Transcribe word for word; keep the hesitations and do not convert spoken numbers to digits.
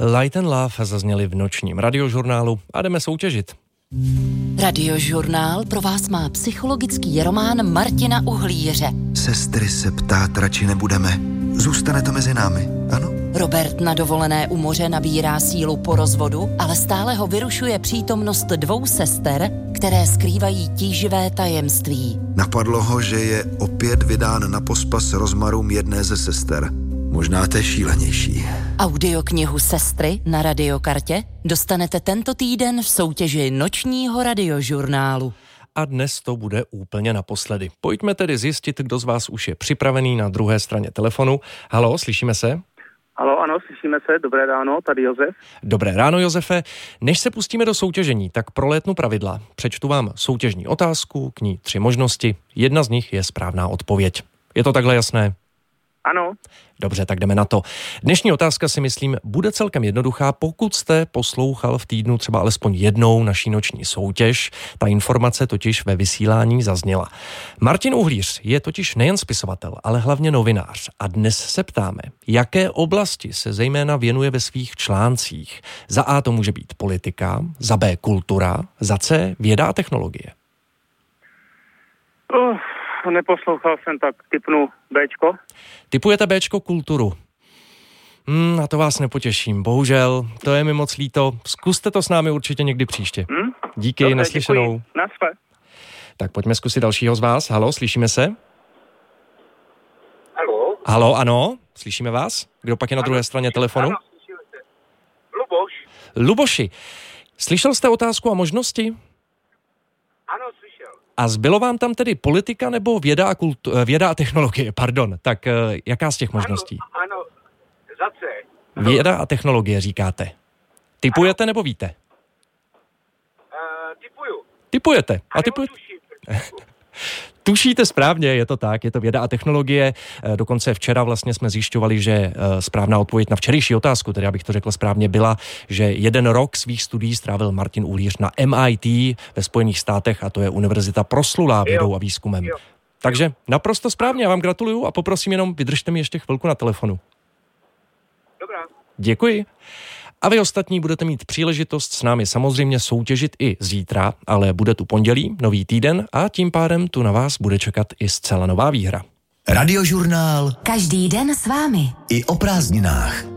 Light and Love zazněly v nočním radiožurnálu a jdeme soutěžit. Radiožurnál pro vás má psychologický román Martina Uhlíře. Sestry se ptát radši nebudeme. Zůstane to mezi námi, ano? Robert na dovolené u moře nabírá sílu po rozvodu, ale stále ho vyrušuje přítomnost dvou sester, které skrývají tíživé tajemství. Napadlo ho, že je opět vydán na pospas rozmarům jedné ze sester. Možná té šílenější. Audioknihu Sestry na radiokartě dostanete tento týden v soutěži nočního radiožurnálu. A dnes to bude úplně naposledy. Pojďme tedy zjistit, kdo z vás už je připravený na druhé straně telefonu. Haló, slyšíme se? Haló, ano, slyšíme se. Dobré ráno, tady Josef. Dobré ráno, Josefe. Než se pustíme do soutěžení, tak prolétnu pravidla. Přečtu vám soutěžní otázku, k ní tři možnosti. Jedna z nich je správná odpověď. Je to takhle jasné? Ano. Dobře, tak jdeme na to. Dnešní otázka si myslím bude celkem jednoduchá, pokud jste poslouchal v týdnu třeba alespoň jednou naší noční soutěž. Ta informace totiž ve vysílání zazněla. Martin Uhlíř je totiž nejen spisovatel, ale hlavně novinář. A dnes se ptáme, jaké oblasti se zejména věnuje ve svých článcích. Za A to může být politika, za B kultura, za C věda a technologie. Uh. Neposlouchal jsem, tak tipnu Béčko. Tipujete Béčko kulturu. Hmm, a to vás nepotěším. Bohužel, to je mi moc líto. Zkuste to s námi určitě někdy příště. Hmm? Díky, Dobře, naslyšenou. Nasle. Tak pojďme zkusit dalšího z vás. Halo, slyšíme se? Halo. Halo, ano, slyšíme vás? Kdo pak je na ano, druhé straně telefonu? Ano, slyšíme se. Luboš. Luboši, slyšel jste otázku a možnosti? Ano, slyšel. A zbylo vám tam tedy politika nebo věda a, kultu- věda a technologie, pardon. Tak jaká z těch možností? Ano, ano, za C. Věda a technologie říkáte. Tipujete ano. nebo víte? Uh, tipuju. Tipujete. A tipujete? Tušíte správně, je to tak, je to věda a technologie. Dokonce včera vlastně jsme zjišťovali, že správná odpověď na včerejší otázku, tedy abych to řekl správně, byla, že jeden rok svých studií strávil Martin Uhlíř na M I T ve Spojených státech a to je univerzita proslulá vědou a výzkumem. Jo. Takže naprosto správně, já vám gratuluju a poprosím jenom, vydržte mi ještě chvilku na telefonu. Dobrá. Děkuji. A vy ostatní budete mít příležitost s námi samozřejmě soutěžit i zítra, ale bude tu pondělí, nový týden a tím pádem tu na vás bude čekat i zcela nová výhra. Radiožurnál. Každý den s vámi. I o prázdninách.